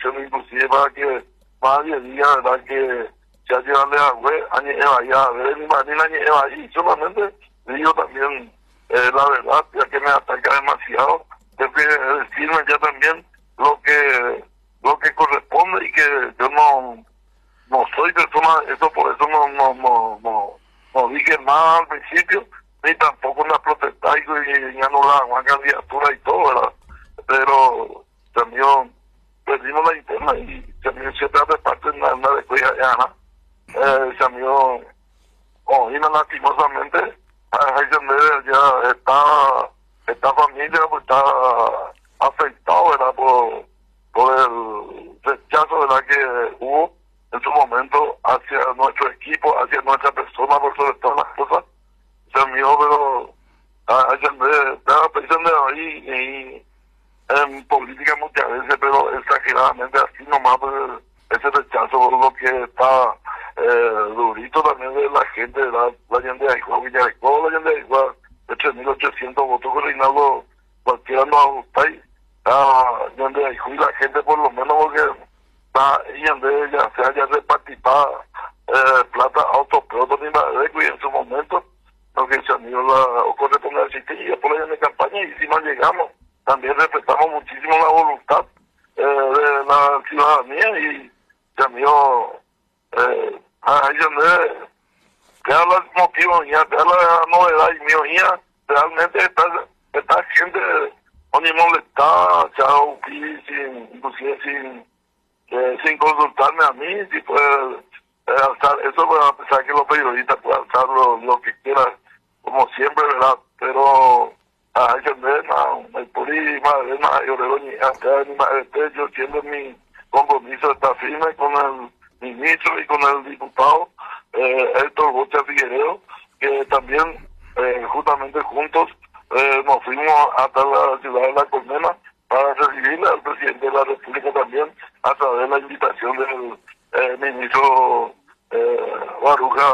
invitación inclusive para que más de 10 días, ¿verdad? Que ya llevan de agüe, añe ya, a ver, mi madrina añe ahí, solamente digo también la verdad, ya que me ataca demasiado, tengo que decirme ya también lo que corresponde y que yo no soy persona, eso por eso no dije más al principio, ni tampoco en la protesta y anular una candidatura y todo, ¿verdad? Pero también perdimos la interna y también siempre hace parte de una de cuya gana. También, y lastimosamente, ya esta familia pues está afectado, ¿verdad? Por el rechazo, ¿verdad? Que hubo en su momento hacia nuestro equipo, hacia nuestra persona, por sobre todas las cosas. Pero estaba pensando ahí en política muchas veces, pero exageradamente así nomás, pues, ese rechazo, lo que está durito también de la gente, la gente de Aijua, Villarecó, la gente de Aijua, de 3.800 votos con Reinaldo, cualquiera no gusta ahí, la gente de Aijua y la gente por lo menos porque ya se haya repartido plata autoproto ni madre, y en su momento lo que se han ido o corresponde a decir que por la de campaña y si no llegamos también respetamos muchísimo la voluntad de la ciudadanía y también ahí donde queda los motivos ya queda la novedad y mío ya realmente esta gente ni molestada chao inclusive sin consultarme a mí si puede alzar eso, pues, a pesar que los periodistas pueden alzar lo que quieran como siempre, ¿verdad? Pero hay que ver, el puri, madre, yo siento mi compromiso está firme con el ministro y con el diputado Héctor Bocha Figueredo, que también justamente juntos nos fuimos hasta la ciudad de La Colmena para recibir al presidente de la República también a través de la invitación del ministro Baruja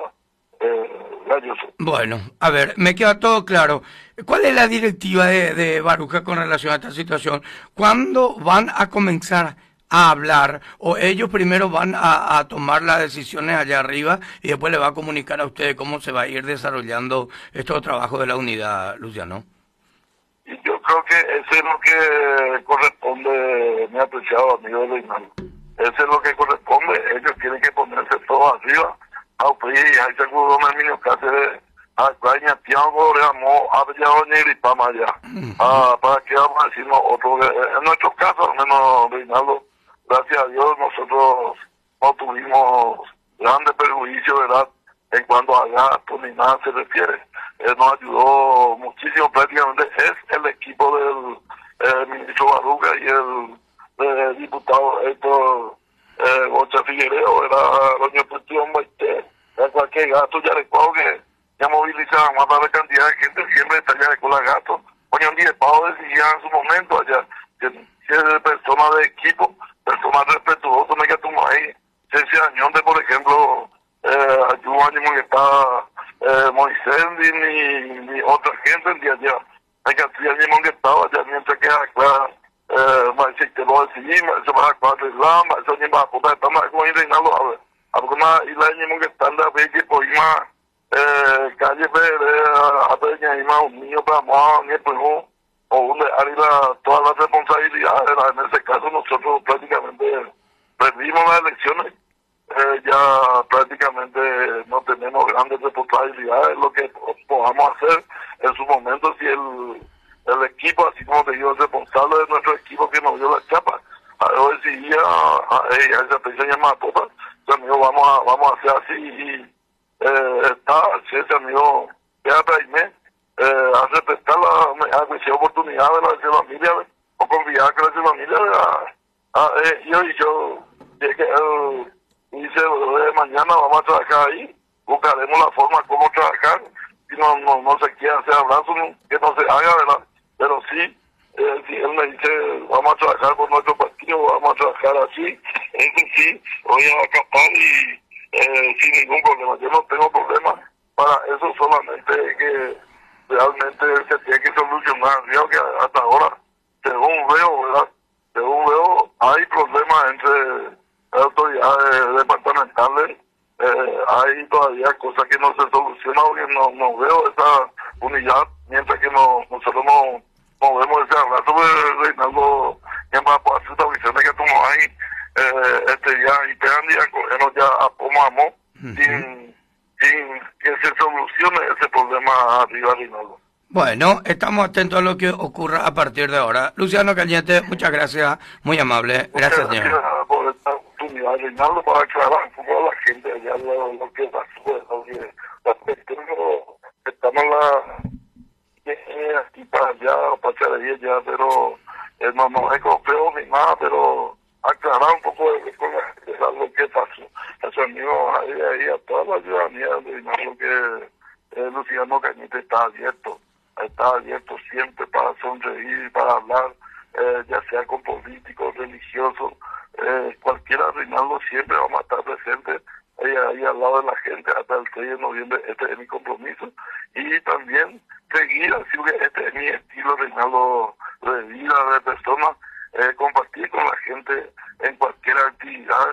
Galloso. Bueno, a ver, me queda todo claro. ¿Cuál es la directiva de Baruja con relación a esta situación? ¿Cuándo van a comenzar a hablar? ¿O ellos primero van a tomar las decisiones allá arriba y después le va a comunicar a ustedes cómo se va a ir desarrollando estos trabajos de la unidad, Luciano? Y yo creo que eso es lo que corresponde, mi apreciado amigo Reinaldo. Eso es lo que corresponde. Ellos tienen que ponerse todos arriba. Hay seguro un niño que hace España, Tiago, Reamo, Abellado, y Pamaya. Para que vamos a decirnos otro. En nuestro caso, al menos, Reinaldo, gracias a Dios, nosotros no tuvimos grandes perjuicios, ¿verdad? En cuanto a gastos ni nada se refiere. Nos ayudó muchísimo, prácticamente es el equipo del ministro Baruja y el diputado Héctor Bocha Figueredo, era doña Puestión Baité, cualquier gasto ya recuerdo que ya movilizaban más para la cantidad de gente, siempre está ya de cola gasto. Oye, un día Pau decía en su momento allá, que es persona de equipo, persona respetuosa, me quedo ahí, Ciencia Añonte, por ejemplo, ayudan que está Moisés ni otra gente el día a día. Hay que hacer el que estaba allá mientras que acá mas si te lo decimos, eso va a cuatro islam, eso ni va a poder estar más con el Reinaldo, a ver, alguna isla ni que están de ver que por más calle a peña y más un niño para más, ni pues o donde arriba todas las responsabilidades, en ese caso nosotros prácticamente perdimos las elecciones, ya prácticamente no tenemos grandes responsabilidades, lo que podamos hacer en su momento si el equipo, así como te digo, el responsable de nuestro equipo que nos dio la chapa, yo decidía a esa persona llamada Tota, amigo, vamos a hacer así y está, amigo, quédate ahí, a respetar la oportunidad de la familia, o confiar que la familia, yo dice, mañana vamos a trabajar ahí, buscaremos la forma como trabajar, si no se quiere hacer abrazo, que no se haga, ¿verdad? Pero sí, si él me dice, vamos a trabajar por nuestro partido, vamos a trabajar así, eso sí, voy a acatar y sin ningún problema. Yo no tengo problema para eso, solamente que realmente se tiene que solucionar. Creo que hasta ahora, según veo, ¿verdad? Según veo, hay problemas entre autoridades departamentales. Hay todavía cosas que no se solucionan porque no veo esa unidad, mientras que nosotros no vemos ese abrazo de Reinaldo en para poder hacer esta visión que tomó ahí ya y pegan ya apomamos sin que se solucione ese problema arriba, Reinaldo. Bueno, estamos atentos a lo que ocurra a partir de ahora. Luciano Cañete, muchas gracias, muy amable. Gracias, señor. Gracias por esta oportunidad, Reinaldo, para aclarar un poco a la gente allá lo que pasó, lo que estamos aquí para allá, para allá ya, pero no es complejo ni nada, pero aclarar un poco con lo que pasó. Eso mismo ahí a toda la ciudadanía de Reinaldo que Luciano Cañete está abierto siempre para sonreír, para hablar, ya sea con políticos, religiosos, cualquiera. Reinaldo siempre vamos a estar presentes ahí al lado de la gente hasta el 6 de noviembre. Este es mi compromiso y también seguir así, que este es mi estilo, Reinaldo, de vida, de persona, compartir con la gente en cualquier actividad.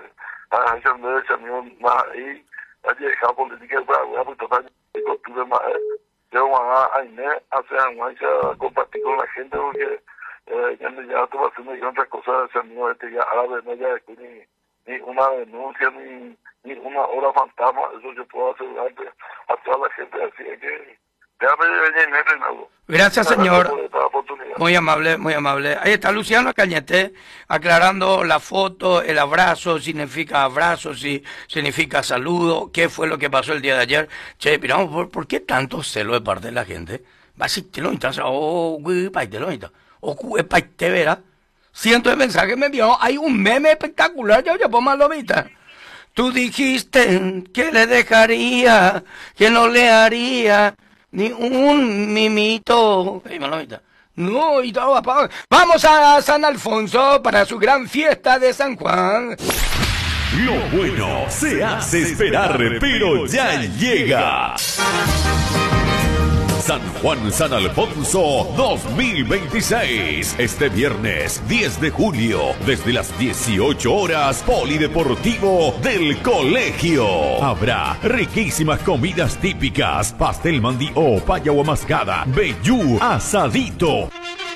Ahí hay dejado política para costumbre más a Inés hace compartir con la gente porque ya estuvo haciendo otras cosas. Ese amigo ya árabe no ya ni una denuncia ni una hora fantasma. Eso yo puedo asegurarte a toda la gente, así que déjame Reinaldo. Gracias, señor. Muy amable, muy amable. Ahí está Luciano Cañete aclarando la foto, el abrazo, significa abrazo, si significa saludo, qué fue lo que pasó el día de ayer. Che, pero ¿por qué tanto celo de parte de la gente? Va a te lo intras, te verá. Cientos de mensajes me dio, hay un meme espectacular, yo pongo más lo vista. Tú dijiste que le dejaría, que no le haría ni un mimito. No, y todo, vamos a San Alfonso para su gran fiesta de San Juan. Lo bueno se hace esperar, pero ya llega. San Juan San Alfonso 2026. Este viernes 10 de julio, desde las 18 horas, Polideportivo del Colegio. Habrá riquísimas comidas típicas, pastel mandí o paya o mascada, vellú, asadito.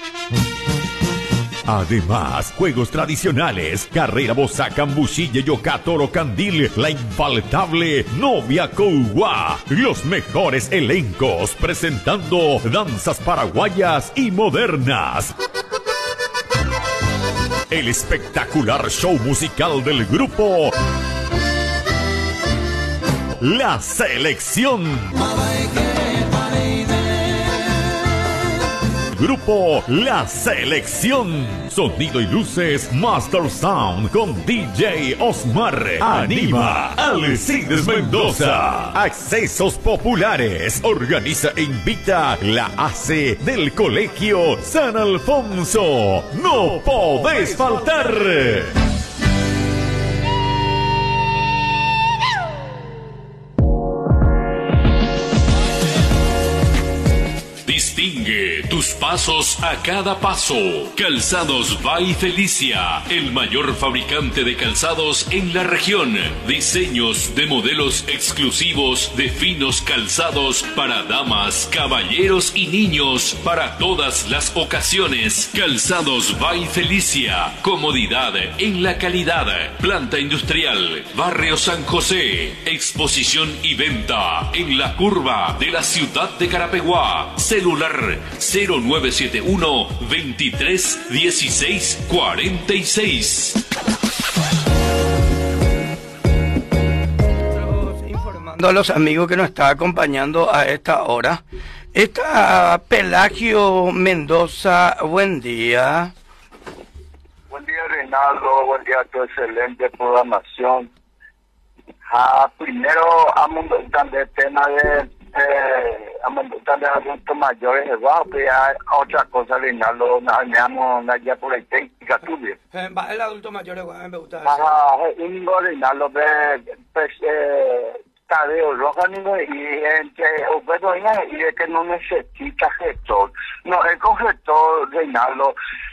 Además, juegos tradicionales, carrera, boza, cambuchilla, yoca, toro, candil, la infaltable novia Couguá. Los mejores elencos presentando danzas paraguayas y modernas. El espectacular show musical del grupo La Selección. Grupo La Selección. Sonido y luces Master Sound con DJ Osmar. Anima Alcides Mendoza. Accesos populares. Organiza e invita la AC del Colegio San Alfonso. No podés faltar. Distingue tus pasos a cada paso. Calzados by Felicia, el mayor fabricante de calzados en la región. Diseños de modelos exclusivos de finos calzados para damas, caballeros y niños para todas las ocasiones. Calzados by Felicia, comodidad en la calidad. Planta industrial, Barrio San José. Exposición y venta en la curva de la ciudad de Carapeguá. Celular 0971 23 16 46. Informando a los amigos que nos está acompañando a esta hora. Está Pelagio Mendoza, buen día. Buen día, Reinaldo, buen día a tu excelente programación. Primero, vamos a el tema de adultos mayores, que hay otra cosa, Reinaldo, una guía por la técnica tuya. El adulto mayor me gusta. Un Reinaldo Tadeo Rojanino y entre y es que no necesita gestor. No, el gestor, Reinaldo,